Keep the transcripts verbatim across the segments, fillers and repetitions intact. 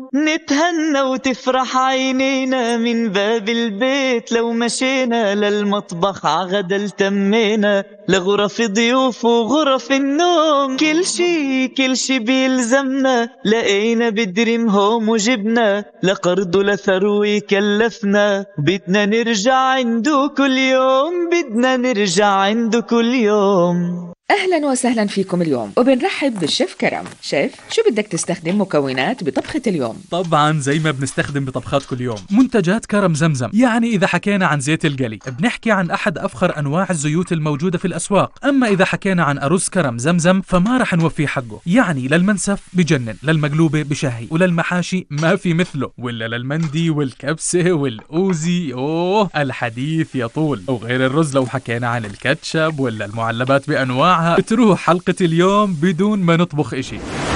نتهنى وتفرح عينينا من باب البيت، لو مشينا للمطبخ عغدا التمينا، لغرف ضيوف وغرف النوم، كل شي كل شي بيلزمنا لقينا بدريم هوم وجبنا، لقرض لثروي كلفنا، بدنا نرجع عنده كل يوم، بدنا نرجع عنده كل يوم. أهلا وسهلا فيكم اليوم، وبنرحب بالشيف كرم. شيف، شو بدك تستخدم مكونات بطبخة اليوم؟ طبعا زي ما بنستخدم بطبخات كل يوم، منتجات كرم زمزم. يعني إذا حكينا عن زيت القلي بنحكي عن أحد أفخر أنواع الزيوت الموجودة في الأسواق، أما إذا حكينا عن أرز كرم زمزم فما رح نوفيه حقه. يعني للمنسف بجنن، للمقلوبة بشهي، وللمحاشي ما في مثله، ولا للمندي والكبسة والأوزي، أوه الحديث يطول. وغير الرز لو حكينا عن الكاتشب ولا المعلبات بأنواع بتروح حلقة اليوم بدون ما نطبخ إشي.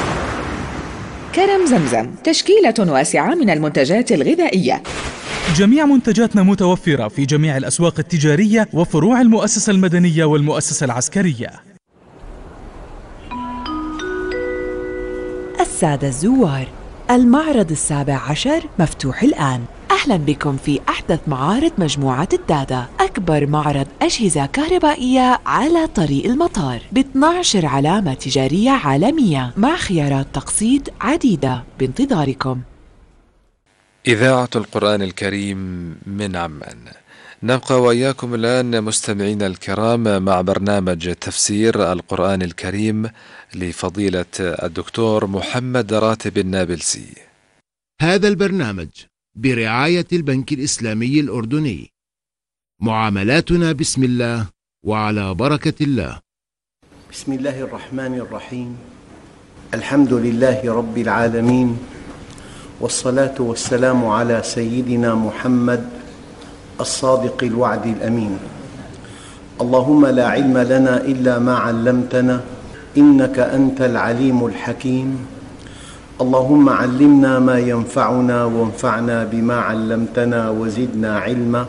كرم زمزم تشكيلة واسعة من المنتجات الغذائية. جميع منتجاتنا متوفرة في جميع الأسواق التجارية وفروع المؤسسة المدنية والمؤسسة العسكرية. السادة الزوار، المعرض السابع عشر مفتوح الآن. أهلا بكم في أحدث معارض مجموعة الدادا، أكبر معرض أجهزة كهربائية على طريق المطار، ب اثنتي عشرة علامة تجارية عالمية مع خيارات تقسيط عديدة بانتظاركم. إذاعة القرآن الكريم من عمان. نبقى وإياكم الآن مستمعينا الكرام مع برنامج تفسير القرآن الكريم لفضيلة الدكتور محمد راتب النابلسي. هذا البرنامج برعاية البنك الإسلامي الأردني. معاملاتنا بسم الله وعلى بركة الله. بسم الله الرحمن الرحيم. الحمد لله رب العالمين، والصلاة والسلام على سيدنا محمد الصادق الوعد الأمين. اللهم لا علم لنا إلا ما علمتنا، إنك أنت العليم الحكيم. اللهم علمنا ما ينفعنا وانفعنا بما علمتنا وزدنا علما،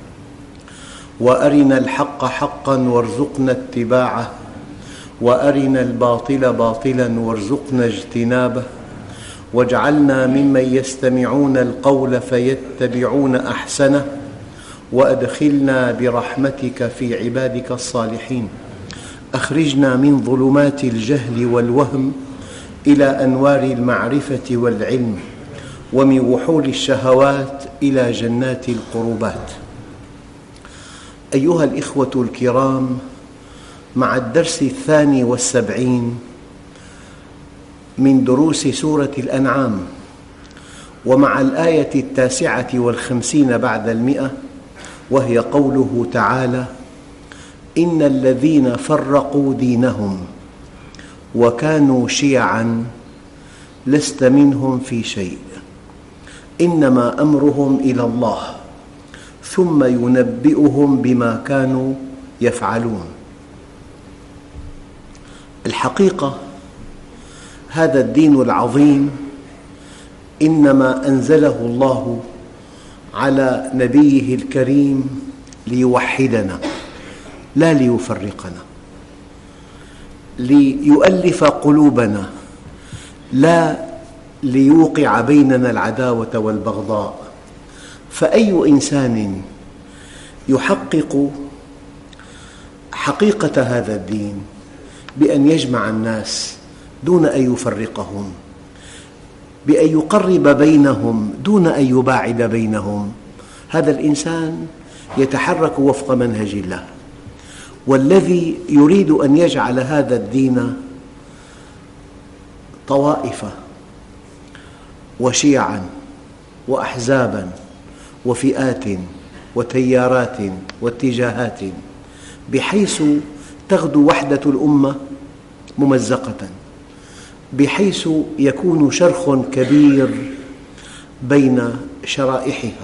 وأرنا الحق حقا وارزقنا اتباعه، وأرنا الباطل باطلا وارزقنا اجتنابه، واجعلنا ممن يستمعون القول فيتبعون أحسنه، وأدخلنا برحمتك في عبادك الصالحين. أخرجنا من ظلمات الجهل والوهم إلى أنوار المعرفة والعلم، ومن وحول الشهوات إلى جنات القربات. أيها الإخوة الكرام، مع الدرس الثاني والسبعين من دروس سورة الأنعام، ومع الآية التاسعة والخمسين بعد المئة، وهي قوله تعالى: إن الذين فرقوا دينهم وكانوا شيعاً لست منهم في شيء، إنما أمرهم إلى الله ثم ينبئهم بما كانوا يفعلون. الحقيقة هذا الدين العظيم إنما أنزله الله على نبيه الكريم ليوحدنا لا ليفرقنا، ليؤلف قلوبنا لا ليوقع بيننا العداوة والبغضاء. فأي إنسان يحقق حقيقة هذا الدين بأن يجمع الناس دون أن يفرقهم، بأن يقرب بينهم دون أن يباعد بينهم، هذا الإنسان يتحرك وفق منهج الله. والذي يريد أن يجعل هذا الدين طوائف وشيعاً وأحزاباً وفئات وتيارات واتجاهات بحيث تغدو وحدة الأمة ممزقة، بحيث يكون شرخ كبير بين شرائحها.